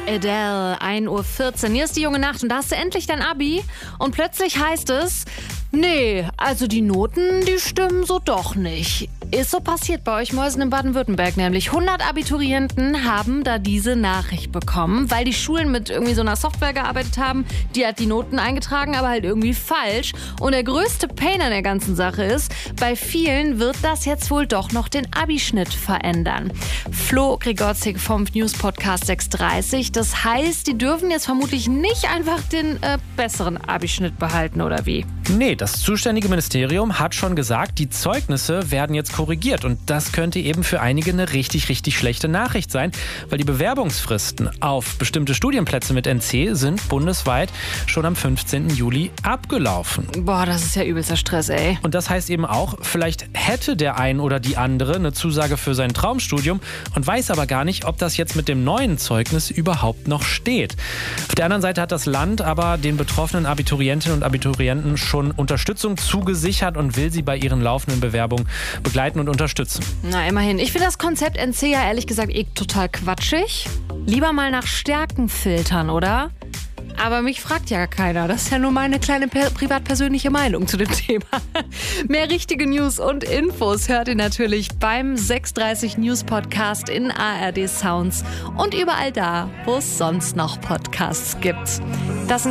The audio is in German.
Adele, 1:14 Uhr. Hier ist die junge Nacht und da hast du endlich dein Abi. Und plötzlich heißt es, nee, also die Noten, die stimmen so doch nicht. Ist so passiert bei euch Mäusen in Baden-Württemberg nämlich. 100 Abiturienten haben da diese Nachricht bekommen, weil die Schulen mit irgendwie so einer Software gearbeitet haben. Die hat die Noten eingetragen, aber halt irgendwie falsch. Und der größte Pain an der ganzen Sache ist, bei vielen wird das jetzt wohl doch noch den Abischnitt verändern. Flo Gregorczyk vom News-Podcast 630. Das heißt, die dürfen jetzt vermutlich nicht einfach den besseren Abischnitt behalten, oder wie? Nee, das zuständige Ministerium hat schon gesagt, die Zeugnisse werden jetzt korrigiert. Und das könnte eben für einige eine richtig, richtig schlechte Nachricht sein, weil die Bewerbungsfristen auf bestimmte Studienplätze mit NC sind bundesweit schon am 15. Juli abgelaufen. Boah, das ist ja übelster Stress, ey. Und das heißt eben auch, vielleicht hätte der ein oder die andere eine Zusage für sein Traumstudium und weiß aber gar nicht, ob das jetzt mit dem neuen Zeugnis überhaupt noch steht. Auf der anderen Seite hat das Land aber den betroffenen Abiturientinnen und Abiturienten schon Unterstützung zugesichert und will sie bei ihren laufenden Bewerbungen begleiten und unterstützen. Na, immerhin. Ich finde das Konzept NC ja ehrlich gesagt total quatschig. Lieber mal nach Stärken filtern, oder? Aber mich fragt ja keiner. Das ist ja nur meine kleine privat-persönliche Meinung zu dem Thema. Mehr richtige News und Infos hört ihr natürlich beim 630 News Podcast in ARD Sounds und überall da, wo es sonst noch Podcasts gibt. Das